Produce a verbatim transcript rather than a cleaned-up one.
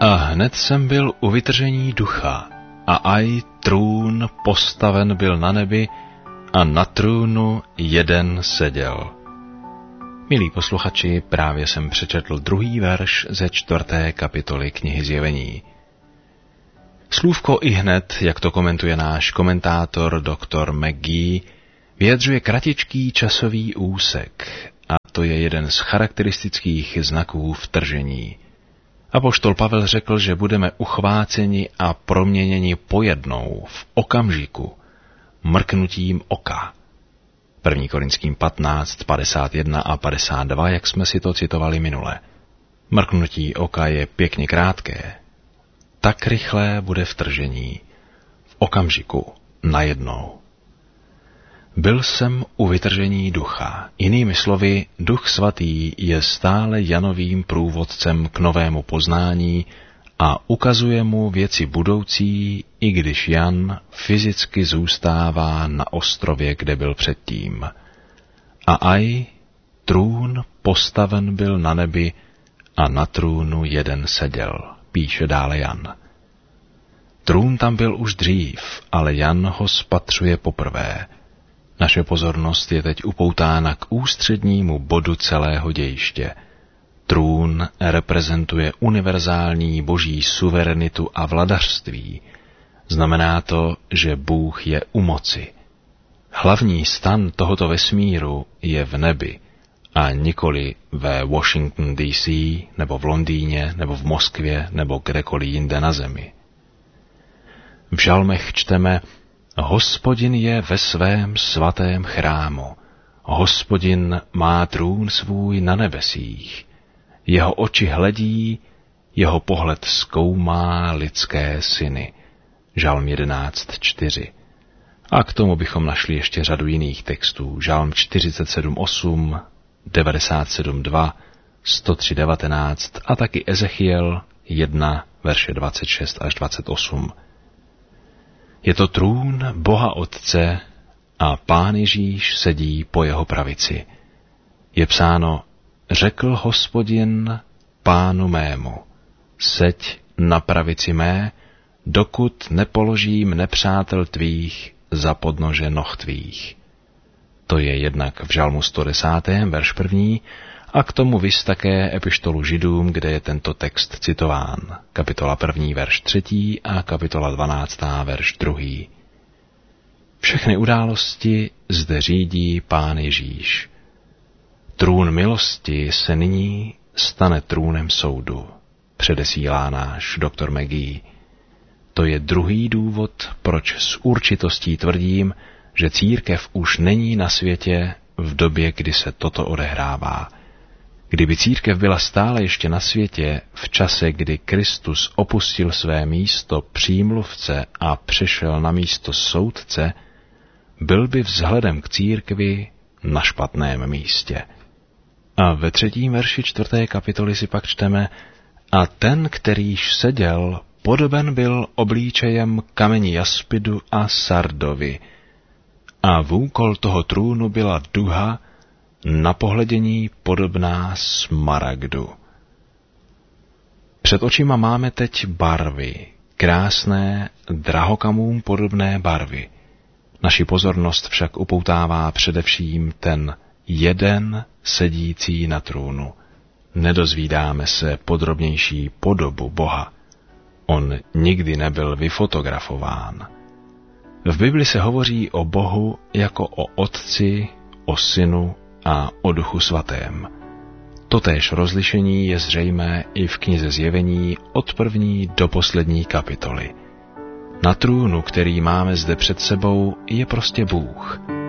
A hned jsem byl u vytržení ducha, a aj trůn postaven byl na nebi, a na trůnu jeden seděl. Milí posluchači, právě jsem přečetl druhý verš ze čtvrté kapitoly knihy Zjevení. Slůvko i hned, jak to komentuje náš komentátor doktor McGee, vyjadřuje kratičký časový úsek, a to je jeden z charakteristických znaků vtržení. Apoštol Pavel řekl, že budeme uchváceni a proměněni pojednou, v okamžiku, mrknutím oka. první Korinským patnáct, padesát jedna a padesát dva, jak jsme si to citovali minule. Mrknutí oka je pěkně krátké. Tak rychlé bude vtržení. V okamžiku, najednou. Byl jsem u vytržení ducha. Jinými slovy, Duch Svatý je stále Janovým průvodcem k novému poznání a ukazuje mu věci budoucí, i když Jan fyzicky zůstává na ostrově, kde byl předtím. A aj trůn postaven byl na nebi a na trůnu jeden seděl, píše dále Jan. Trůn tam byl už dřív, ale Jan ho spatřuje poprvé. Naše pozornost je teď upoutána k ústřednímu bodu celého dějiště. Trůn reprezentuje univerzální boží suverenitu a vladařství. Znamená to, že Bůh je u moci. Hlavní stan tohoto vesmíru je v nebi a nikoli ve Washington D C nebo v Londýně nebo v Moskvě nebo kdekoliv jinde na zemi. V žalmech čteme: Hospodin je ve svém svatém chrámu. Hospodin má trůn svůj na nebesích. Jeho oči hledí, jeho pohled zkoumá lidské syny. Žalm jedenáct čtyři. A k tomu bychom našli ještě řadu jiných textů. Žalm čtyřicet sedm osm, devadesát sedm dva, sto tři devatenáct a taky Ezechiel jedna, verše dvacet šest až dvacet osm. Je to trůn Boha Otce a Pán Ježíš sedí po jeho pravici. Je psáno: Řekl Hospodin Pánu mému, seď na pravici mé, dokud nepoložím nepřátel tvých za podnože noh tvých. To je jednak v žalmu sto deset, verš první, a k tomu viz také epištolu Židům, kde je tento text citován. Kapitola první, verš třetí a kapitola dvanáctá, verš druhý. Všechny události zde řídí Pán Ježíš. Trůn milosti se nyní stane trůnem soudu, předesílá náš doktor McGee. To je druhý důvod, proč s určitostí tvrdím, že církev už není na světě v době, kdy se toto odehrává. Kdyby církev byla stále ještě na světě v čase, kdy Kristus opustil své místo přímluvce a přešel na místo soudce, byl by vzhledem k církvi na špatném místě. A ve třetím verši čtvrté kapitoly si pak čteme: A ten, kterýž seděl, podoben byl oblíčejem kameni jaspidu a sardovi. A vůkol toho trůnu byla duha, na pohledění podobná smaragdu. Před očima máme teď barvy, krásné, drahokamům podobné barvy. Naši pozornost však upoutává především ten jeden sedící na trůnu. Nedozvídáme se podrobnější podobu Boha. On nikdy nebyl vyfotografován. V Bibli se hovoří o Bohu jako o Otci, o Synu a o Duchu Svatém. Totéž rozlišení je zřejmé i v knize Zjevení od první do poslední kapitoly. Na trůnu, který máme zde před sebou, je prostě Bůh.